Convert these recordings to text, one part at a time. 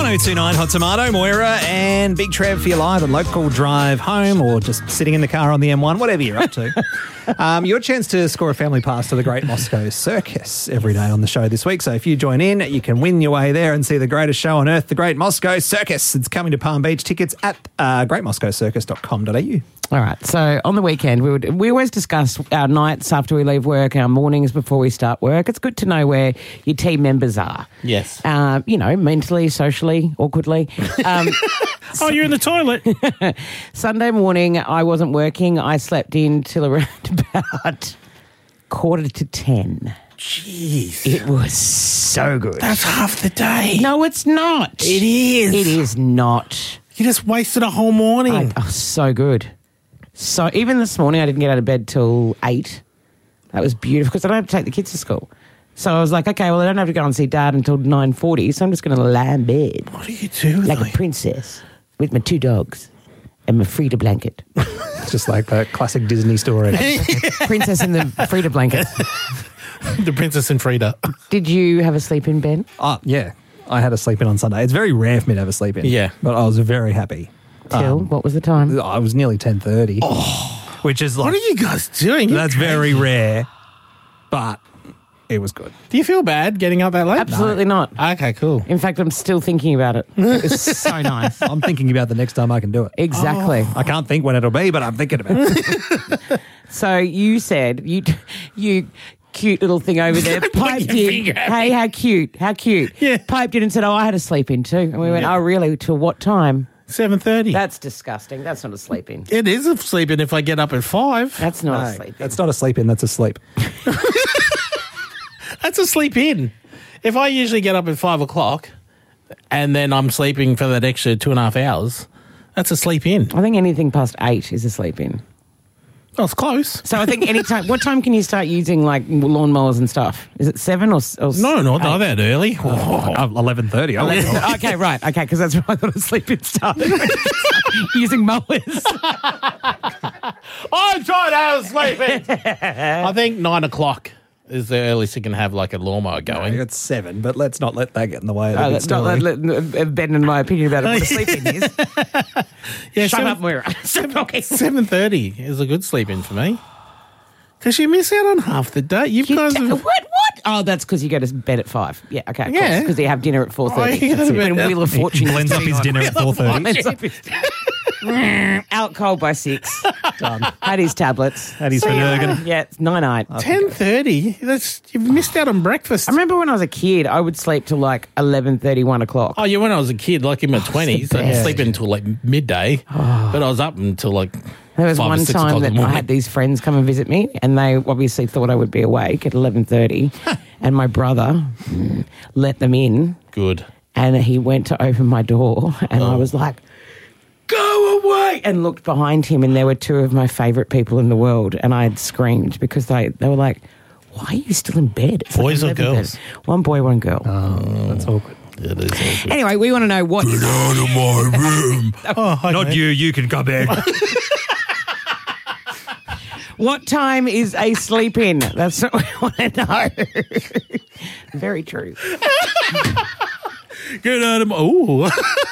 1029 Hot Tomato, Moira and Big Trev for your live and local drive home or just sitting in the car on the M1, whatever you're up to. Your chance to score a family pass to the Great Moscow Circus every day on the show this week. So if you join in, you can win your way there and see the greatest show on earth, the Great Moscow Circus. It's coming to Palm Beach. Tickets at greatmoscowcircus.com.au. All right. So on the weekend, we always discuss our nights after we leave work, our mornings before we start work. It's good to know where your team members are. Yes. Mentally, socially, awkwardly. Oh, you're in the toilet. Sunday morning, I wasn't working. I slept in till around about 9:45. Jeez. It was so good. That's half the day. No, it's not. It is. It is not. You just wasted a whole morning. So good. So even this morning, I didn't get out of bed till 8. That was beautiful because I don't have to take the kids to school. So I was like, okay, well, I don't have to go and see Dad until 9:40, so I'm just going to lie in bed. What do you do? Like a princess with my 2 dogs and my Frida blanket. Just like a classic Disney story. Princess in the Frida blanket. The Princess and Frida. Did you have a sleep in, Ben? Yeah. I had a sleep in on Sunday. It's very rare for me to have a sleep in. Yeah. But I was very happy. Till, what was the time? I was nearly 10:30. Which is like... What are you guys doing? That's very rare, but it was good. Do you feel bad getting up that late? Absolutely not. Okay, cool. In fact, I'm still thinking about it. It's so nice. I'm thinking about the next time I can do it. Exactly. I can't think when it'll be, but I'm thinking about it. So you said, you cute little thing over there, piped in. Hey, how cute, how cute. Yeah. Piped in and said, I had a sleep in too. And we went, oh, really? Till what time? 7:30. That's disgusting. That's not a sleep in. It is a sleep in if I get up at 5. That's not a No, sleep in. that's not a sleep in, that's a sleep. That's a sleep in. If I usually get up at 5 o'clock and then I'm sleeping for that extra 2.5 hours, that's a sleep in. I think anything past 8 is a sleep in. Oh, it's close. So I think any time. What time can you start using like lawnmowers and stuff? Is it 7 or No, not that early. 11:30. Okay, right. Okay, because that's when I thought a sleep in started. Using mowers. I'm trying to have a sleep in. I think 9 o'clock is the earliest you can have like a lawnmower going. It's 7, but let's not let that get in the way of Oh, the that's not Ben and my opinion about what a sleep in is. Yeah, Shut up, Moira. Stop talking. 7:30 is a good sleep in for me. Because you miss out on half the day. What? Oh, that's because you go to bed at 5. Yeah, okay. Yeah. Because you have dinner at 4:30. you go to bed When Wheel of Fortune blends up his dinner at 4:30. Out cold by 6. Done. Had his tablets. Had his Finurgan. Yeah, it's 9-8. 10:30? You've missed out on breakfast. I remember when I was a kid, I would sleep till like 11:30, 1 o'clock. Oh, yeah, when I was a kid, like in my 20s, I'd best. sleep until like midday. But I was up until like There was 5 or one 6 time o'clock in that the I morning. had these friends come and visit me, and they obviously thought I would be awake at 11:30, and my brother let them in, Good. and he went to open my door, and I was like, go away, and looked behind him, and there were 2 of my favourite people in the world, and I had screamed because they were like, why are you still in bed? It's Boys or 11:30. girls? One boy, one girl. That's awkward. It is awkward. Anyway, we want to know what... Get out of my room. Okay. Not you can come back. What time is a sleep in? That's what we want to know. Very true. Get out of my... Ooh.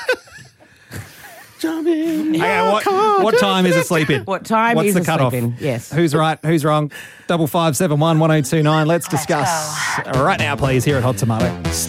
Jump in. Okay, what time is a sleep in? What time What's is the a cutoff? sleep in? Yes. Who's right? Who's wrong? 5571 1029. Let's discuss right now, please, here at Hot Tomato.